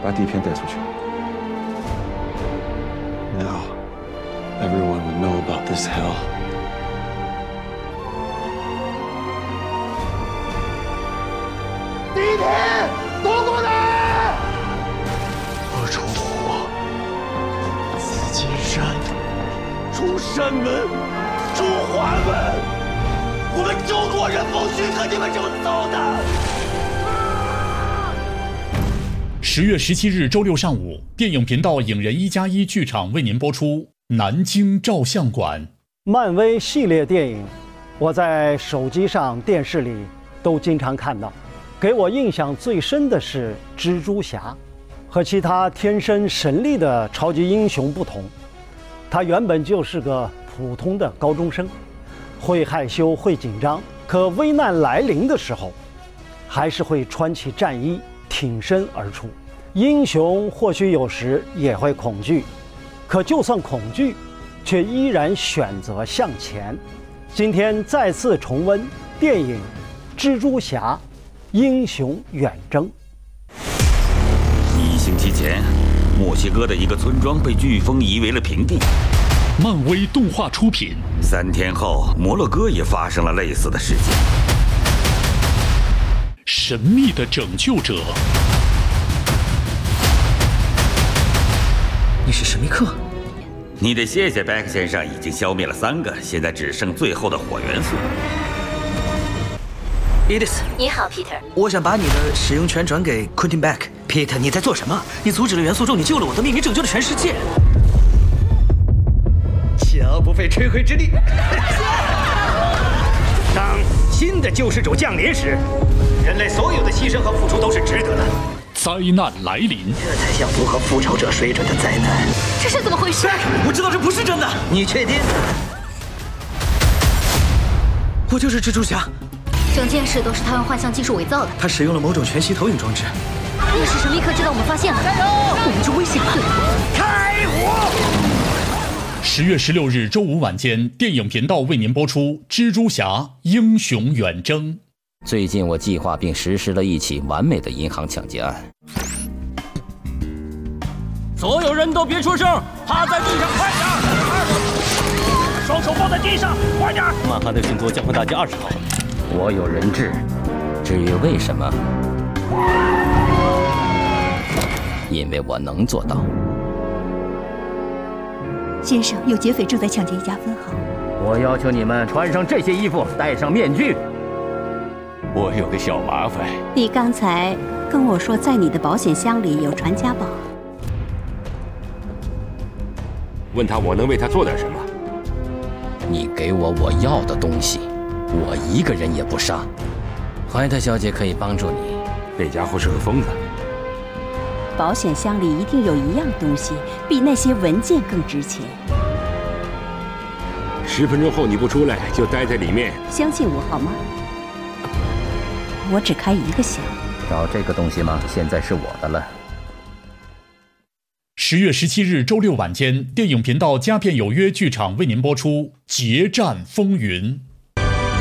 把底片带出去。 Now, everyone would know about this hell. 底片夺过来！ 我出火，紫金山， 出山门，出华门。我们中国人不许和你们这么造的 ！10月17日周六上午，电影频道影人1+1剧场为您播出《南京照相馆》。 漫威系列电影，我在手机上、电视里都经常看到。给我印象最深的是蜘蛛侠，和其他天生神力的超级英雄不同，他原本就是个普通的高中生，会害羞，会紧张，可危难来临的时候，还是会穿起战衣，挺身而出。英雄或许有时也会恐惧，可就算恐惧，却依然选择向前。今天再次重温电影《蜘蛛侠：英雄远征》。 1星期前，墨西哥的一个村庄被飓风夷为了平地。 漫威动画出品。 3天后，摩洛哥也发生了类似的事件。 神秘的拯救者。 你是神秘客？ 你得谢谢贝克先生，已经消灭了3个，现在只剩最后的火元素。 Edith， 你好 ，Peter。 我想把你的使用权转给 Quentin Beck。Peter， 你在做什么？你阻止了元素咒，你救了我的命，你拯救了全世界。 小不费吹灰之力。当新的救世主降临时，人类所有的牺牲和付出都是值得的。 灾难来临， 这才像符合复仇者水准的灾难。 这是怎么回事？ 我知道这不是真的。 你确定？ 我就是蜘蛛侠。 整件事都是他用幻象技术伪造的。 他使用了某种全息投影装置。 那时神秘客知道我们发现了，我们就危险了。 开火 ！10月16日周五晚间，电影频道为您播出《蜘蛛侠：英雄远征》。 最近我计划并实施了一起完美的银行抢劫案。 所有人都别出声，趴在地上，快点！双手放在地上，快点！ 曼哈顿巡逻将会大街20号。 我有人质，至于为什么，因为我能做到。 先生，有劫匪正在抢劫一家分行。 我要求你们穿上这些衣服，戴上面具。我有个小麻烦。 你刚才跟我说，在你的保险箱里有传家宝。 问他我能为他做点什么？ 你给我我要的东西，我一个人也不杀。怀特小姐可以帮助你。 那家伙是个疯子。 保险箱里一定有一样东西，比那些文件更值钱。 10分钟后你不出来，就待在里面。 相信我好吗？我只开一个箱。 找这个东西吗？现在是我的了。 10月17日周六晚间，电影频道佳片有约剧场为您播出《决战风云》。